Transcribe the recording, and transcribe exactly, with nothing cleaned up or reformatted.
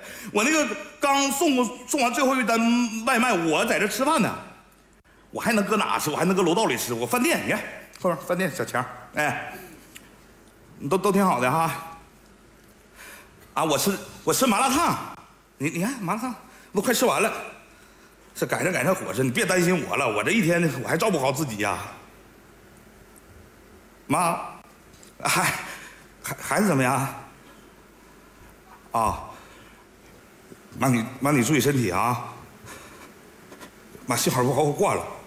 我那个刚送送完最后一单外卖，我在这吃饭呢。我还能搁哪吃？我还能搁楼道里吃。我饭店，你看后边饭店小强，哎，都都挺好的哈。啊，我吃我吃麻辣烫，你你看麻辣烫都快吃完了，这赶上赶上伙食，你别担心我了，我这一天我还照顾好自己呀。妈，孩孩孩子怎么样？啊，妈你妈你注意身体啊。妈信号不好，我挂了。